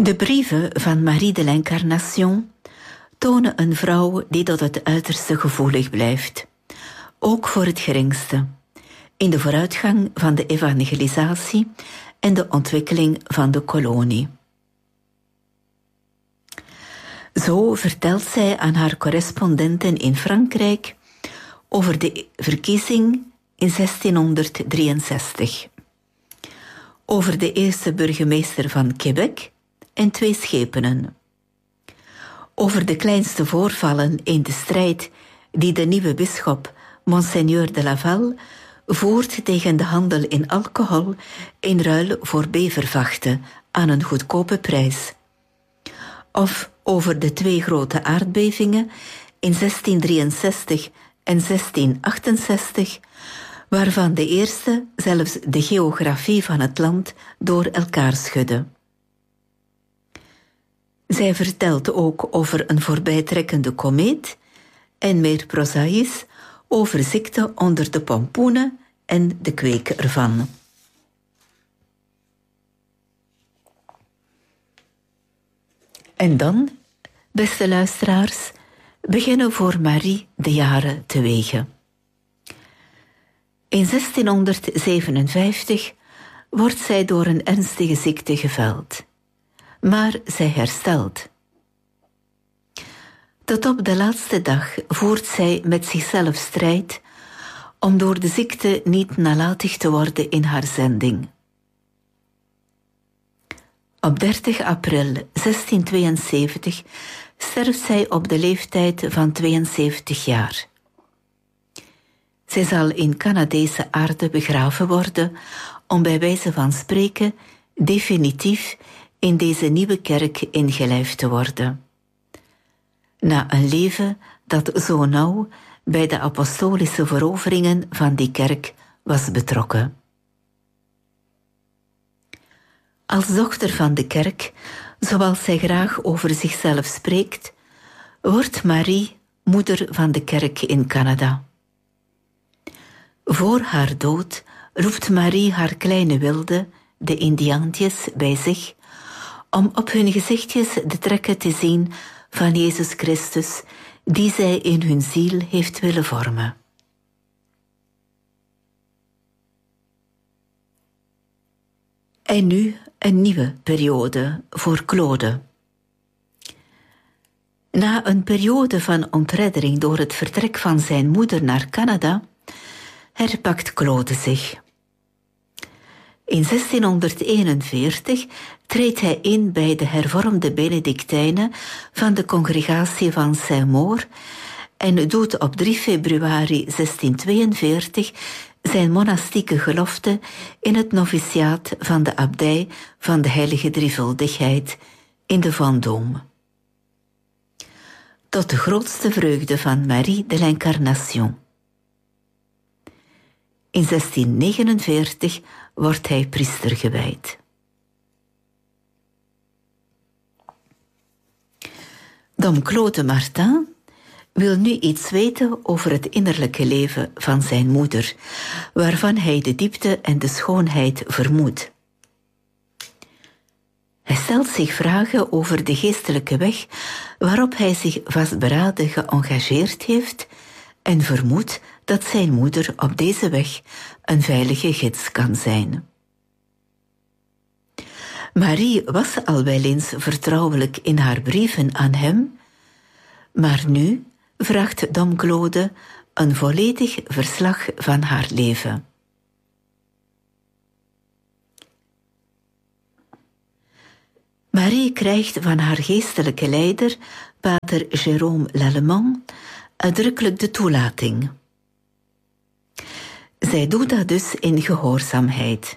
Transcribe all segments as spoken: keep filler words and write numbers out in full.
De brieven van Marie de l'Incarnation tonen een vrouw die tot het uiterste gevoelig blijft, ook voor het geringste, in de vooruitgang van de evangelisatie en de ontwikkeling van de kolonie. Zo vertelt zij aan haar correspondenten in Frankrijk over de verkiezing in zestienhonderddrieënzestig, over de eerste burgemeester van Quebec en twee schepenen, over de kleinste voorvallen in de strijd die de nieuwe bisschop, Monseigneur de Laval, voert tegen de handel in alcohol in ruil voor bevervachten aan een goedkope prijs. Of over de twee grote aardbevingen in zestiendrieënzestig en zestienachtzestig, waarvan de eerste zelfs de geografie van het land door elkaar schudde. Zij vertelt ook over een voorbijtrekkende komeet en meer prozaïs over ziekte onder de pompoenen en de kweek ervan. En dan, beste luisteraars, beginnen voor Marie de jaren te wegen. In zestienhonderdzevenenvijftig wordt zij door een ernstige ziekte geveld, maar zij herstelt. Tot op de laatste dag voert zij met zichzelf strijd om door de ziekte niet nalatig te worden in haar zending. Op dertig april zestientweeënzeventig sterft zij op de leeftijd van tweeënzeventig jaar. Zij zal in Canadese aarde begraven worden om bij wijze van spreken definitief in deze nieuwe kerk ingelijfd te worden. Na een leven dat zo nauw bij de apostolische veroveringen van die kerk was betrokken. Als dochter van de kerk, zoals zij graag over zichzelf spreekt, wordt Marie moeder van de kerk in Canada. Voor haar dood roept Marie haar kleine wilde, de Indiaantjes, bij zich, om op hun gezichtjes de trekken te zien van Jezus Christus, die zij in hun ziel heeft willen vormen. En nu een nieuwe periode voor Claude. Na een periode van ontreddering door het vertrek van zijn moeder naar Canada, herpakt Claude zich. In zestienhonderdeenenveertig treedt hij in bij de hervormde Benedictijnen van de congregatie van Saint-Maur en doet op drie februari zestientweeënveertig zijn monastieke gelofte in het noviciaat van de abdij van de Heilige Drievuldigheid in de Vendôme. Tot de grootste vreugde van Marie de l'Incarnation. In zestiennegenenveertig wordt hij priester gewijd. Dom Claude Martin wil nu iets weten over het innerlijke leven van zijn moeder, waarvan hij de diepte en de schoonheid vermoedt. Hij stelt zich vragen over de geestelijke weg waarop hij zich vastberaden geëngageerd heeft en vermoedt dat zijn moeder op deze weg een veilige gids kan zijn. Marie was al wel eens vertrouwelijk in haar brieven aan hem, maar nu vraagt Dom Claude een volledig verslag van haar leven. Marie krijgt van haar geestelijke leider, pater Jérôme Lallemand, uitdrukkelijk de toelating. Zij doet dat dus in gehoorzaamheid.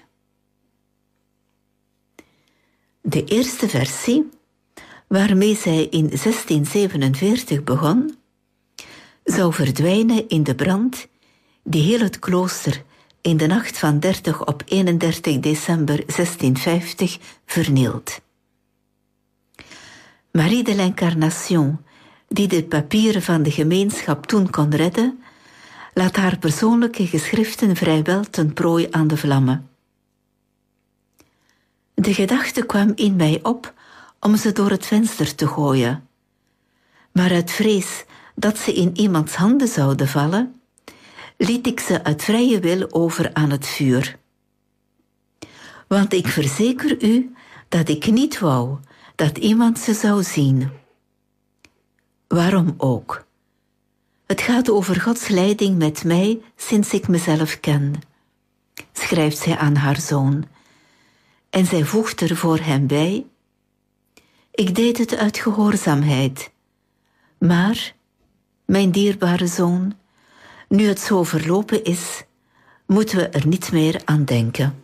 De eerste versie, waarmee zij in zestienzevenenveertig begon, zou verdwijnen in de brand die heel het klooster in de nacht van dertig op eenendertig december zestienvijftig vernielt. Marie de l'Incarnation, die de papieren van de gemeenschap toen kon redden, laat haar persoonlijke geschriften vrijwel ten prooi aan de vlammen. De gedachte kwam in mij op om ze door het venster te gooien. Maar uit vrees dat ze in iemands handen zouden vallen, liet ik ze uit vrije wil over aan het vuur. Want ik verzeker u dat ik niet wou dat iemand ze zou zien. Waarom ook? Het gaat over Gods leiding met mij sinds ik mezelf ken, schrijft zij aan haar zoon. En zij voegt er voor hem bij: ik deed het uit gehoorzaamheid. Maar, mijn dierbare zoon, nu het zo verlopen is, moeten we er niet meer aan denken.